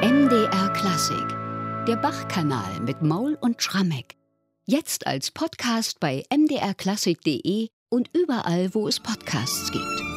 MDR Klassik, der Bach-Kanal mit Maul und Schrammeck. Jetzt als Podcast bei mdrklassik.de und überall, wo es Podcasts gibt.